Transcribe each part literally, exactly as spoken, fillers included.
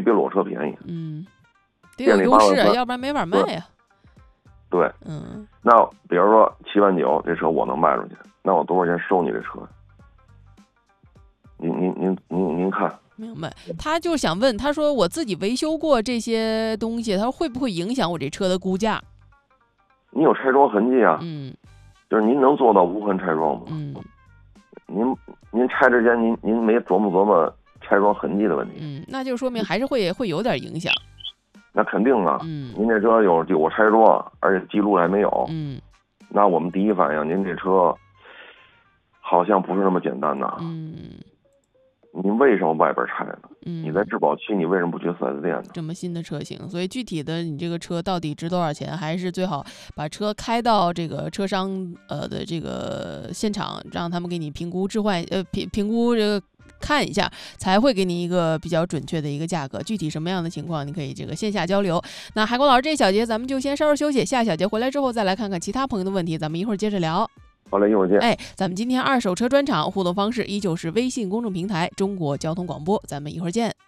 比裸车便宜。 嗯，得有优势，要不然没法卖呀。 对， 嗯， 那比如说七万九这车我能卖出去，那我多少钱收你这车？您您您您您看。 明白，他就想问，他说我自己维修过这些东西，他说会不会影响我这车的估价？ 你有拆装痕迹啊？ 嗯， 就是您能做到无痕拆装吗？ 嗯， 您您拆之前您您没琢磨琢磨拆装痕迹的问题？ 嗯，那就说明还是会会有点影响。 那肯定啊， 嗯， 您这车有有拆装，而且记录还没有， 嗯， 那我们第一反应，您这车好像不是那么简单呐。 嗯。 你为什么外边拆呢？ 嗯， 你在质保期，你为什么不去四 S 店呢？ 这么新的车型，所以具体的你这个车到底值多少钱，还是最好把车开到这个车商呃的这个现场，让他们给你评估置换呃评评估这个看一下，才会给你一个比较准确的一个价格。具体什么样的情况，你可以这个线下交流。那海光老师这一小节咱们就先稍事休息，下小节回来之后再来看看其他朋友的问题，咱们一会儿接着聊。 好嘞，一会儿见。 哎，咱们今天二手车专场互动方式依旧是微信公众平台中国交通广播，咱们一会儿见。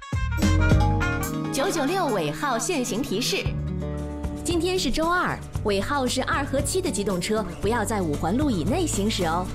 九九六尾号限行提示：今天是周二，尾号是二和七的机动车不要在五环路以内行驶哦。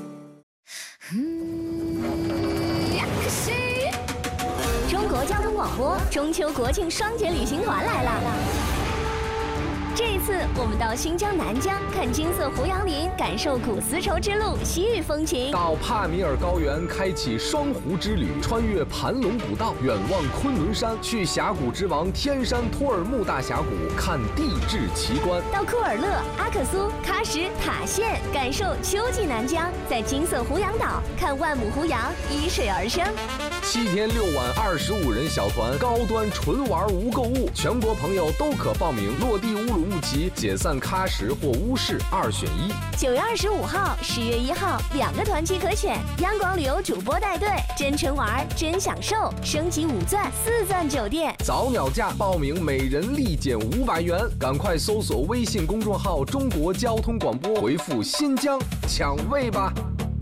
中国交通广播中秋国庆双节旅行团来了。这一次，我们到新疆南疆看金色胡杨林，感受古丝绸之路西域风情； 到帕米尔高原开启双湖之旅，穿越盘龙古道，远望昆仑山，去峡谷之王天山托尔木大峡谷看地质奇观； 到库尔勒、阿克苏、喀什、塔县，感受秋季南疆，在金色胡杨岛看万亩胡杨依水而生。 七天六晚，二十五人小团，高端纯玩无购物，全国朋友都可报名。落地乌鲁木齐，解散喀什或乌市，二选一。 九月二十五号、十月一号两个团期可选，央广旅游主播带队，真纯玩真享受，升级五钻四钻酒店， 早鸟价报名每人立减五百元，赶快搜索微信公众号中国交通广播，回复新疆抢位吧。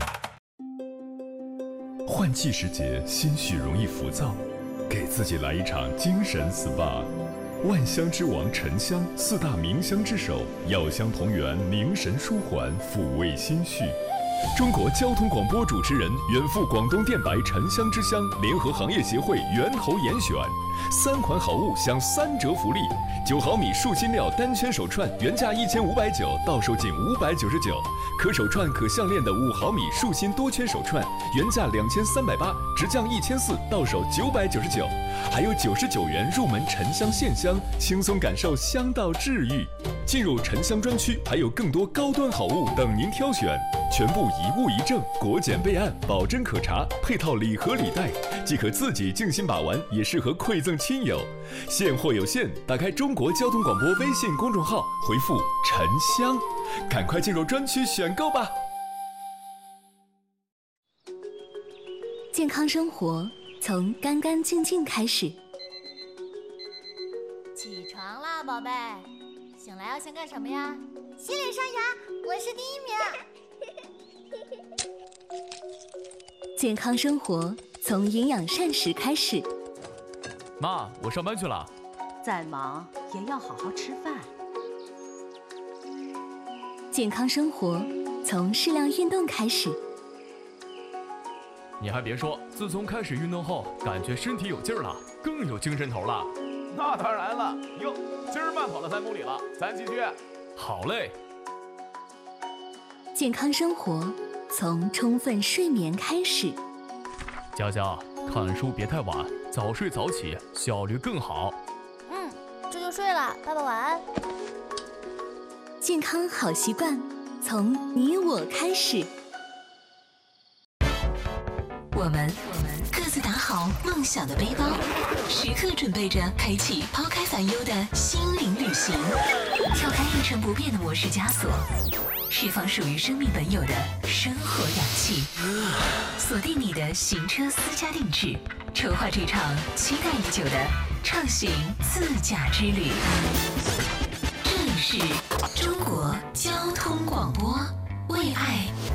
换季时节，心绪容易浮躁，给自己来一场精神 S P A。万香之王沉香，四大名香之首，药香同源，凝神舒缓，抚慰心绪。中国交通广播主持人，远赴广东电白沉香之乡联合行业协会源头严选，三款好物享三折福利：九毫米树芯料单圈手串原价一千五百九，到手仅五百九十九；可手串可项链的五毫米树芯多圈手串原价两千三百八，直降一千四，到手九百九十九。还有九十九元入门沉香线香，轻松感受香道治愈。进入沉香专区，还有更多高端好物等您挑选，全部一物一证，国检备案，保真可查，配套礼盒礼袋，既可自己静心把玩，也适合馈赠亲友。现货有限，打开中国交通广播微信公众号，回复沉香，赶快进入专区选购吧。 健康生活从干干净净开始。 起床啦，宝贝！醒来要先干什么呀？洗脸刷牙，我是第一名。 健康生活从营养膳食开始。 妈，我上班去了。 再忙也要好好吃饭。 健康生活从适量运动开始。 你还别说，自从开始运动后，感觉身体有劲儿了，更有精神头了。 那当然了，哟，今儿慢跑了三公里了，咱继续。 好嘞。 健康生活从充分睡眠开始。 佳佳，看书别太晚，早睡早起，效率更好。 嗯，这就睡了，爸爸晚安。 健康好习惯从你我开始。 我们各自打好梦想的背包，时刻准备着开启抛开烦忧的心灵旅行，跳开一成不变的模式枷锁，释放属于生命本有的生活氧气，锁定你的行车私家定制，筹划这场期待已久的畅行自驾之旅。这里是中国交通广播，为爱